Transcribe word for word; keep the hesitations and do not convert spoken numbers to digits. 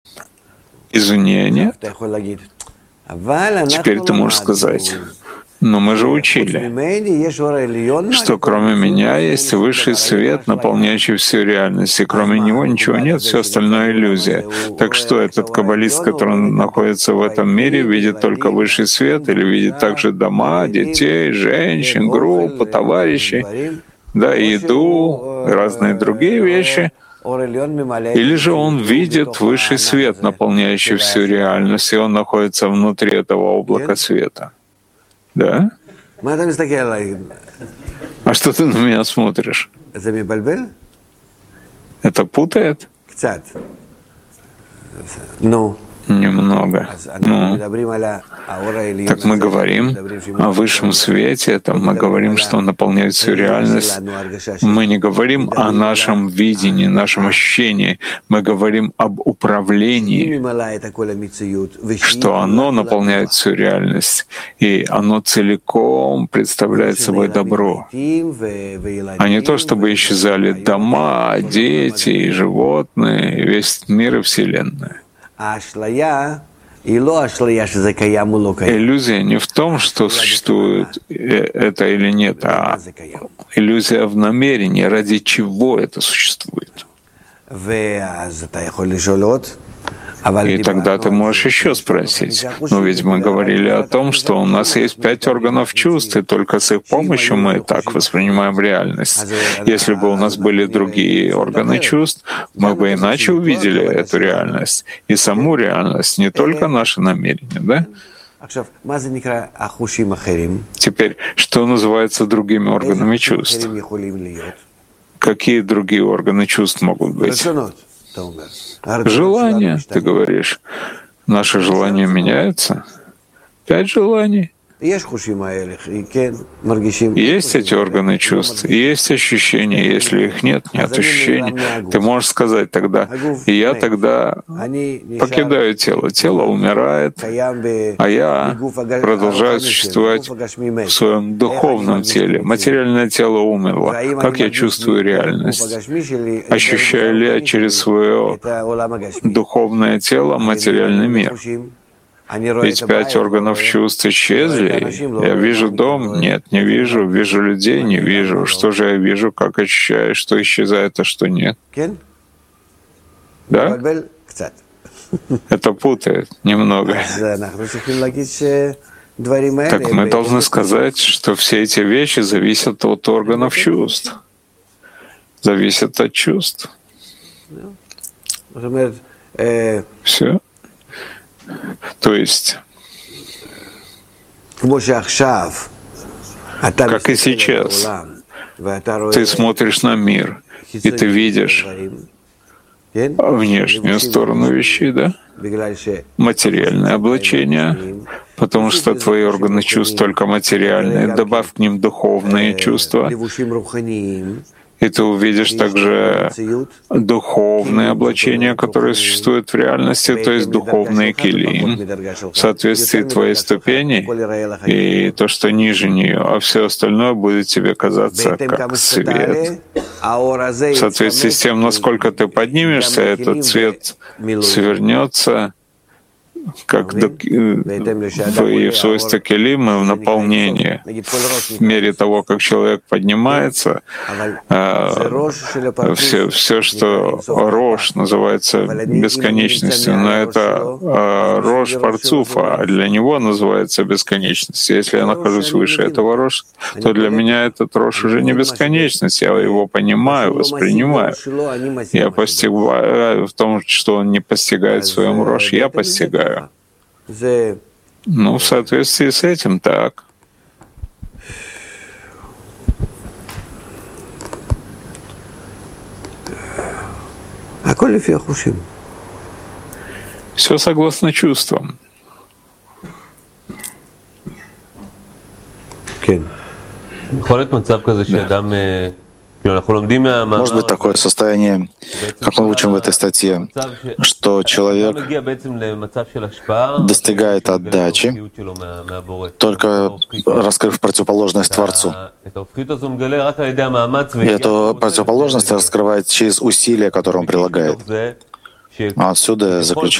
Извне нет. Теперь ты можешь сказать, но мы же учили, что кроме меня есть высший свет, наполняющий всю реальность, и кроме него ничего нет, все остальное — иллюзия. Так что этот каббалист, который находится в этом мире, видит только высший свет или видит также дома, детей, женщин, группы, товарищей, да, еду, разные другие вещи? Или же он видит высший свет, наполняющий всю реальность, и он находится внутри этого облака света? Да? А что ты на меня смотришь? Это путает? Немного. Ну, так мы говорим о высшем свете, это мы говорим, что он наполняет всю реальность. Мы не говорим о нашем видении, нашем ощущении. Мы говорим об управлении, что оно наполняет всю реальность, и оно целиком представляет собой добро, а не то, чтобы исчезали дома, дети и животные, весь мир и Вселенная. Иллюзия не в том, что существует это или нет, а иллюзия в намерении, ради чего это существует. И тогда ты можешь еще спросить, но ведь мы говорили о том, что у нас есть пять органов чувств, и только с их помощью мы так воспринимаем реальность. Если бы у нас были другие органы чувств, мы бы иначе увидели эту реальность, и саму реальность, не только наши намерения, да? Теперь, что называется другими органами чувств? Какие другие органы чувств могут быть? Желания, ты говоришь. Наши желания меняются. Пять желаний. Есть эти органы чувств, есть ощущения. Если их нет, нет ощущений. Ты можешь сказать тогда, и я тогда покидаю тело. Тело умирает, а я продолжаю существовать в своем духовном теле. Материальное тело умерло. Как я чувствую реальность? Ощущаю ли я через свое духовное тело материальный мир? Ведь пять органов чувств исчезли. Я вижу дом? Нет, не вижу. Вижу людей? Не вижу. Что же я вижу? Как ощущаю? Что исчезает, а что нет? Да? Это путает немного. Так мы должны сказать, что все эти вещи зависят от органов чувств. Зависят от чувств. Все. То есть, как и сейчас, ты смотришь на мир, и ты видишь внешнюю сторону вещей, да? Материальное облачение, потому что твои органы чувств только материальные, добавь к ним духовные чувства, и ты увидишь также духовные облачения, которые существуют в реальности, то есть духовные килим, в соответствии твоей ступени и то, что ниже нее, а все остальное будет тебе казаться как свет. В соответствии с тем, насколько ты поднимешься, этот свет свернется, как в свойстве келима, в наполнении. В мере того, как человек поднимается, все, все что рош называется бесконечностью, но это рош парцуфа, а для него называется бесконечность. Если я нахожусь выше этого рош, то для меня этот рош уже не бесконечность, я его понимаю, воспринимаю. Я постигаю в том, что он не постигает в своем рош, я постигаю. Ну, в соответствии с этим, так. Все согласно чувствам. Может быть такое состояние, как мы учим в этой статье, что человек достигает отдачи, только раскрыв противоположность Творцу. И эту противоположность раскрывает через усилия, которые он прилагает. Отсюда заключается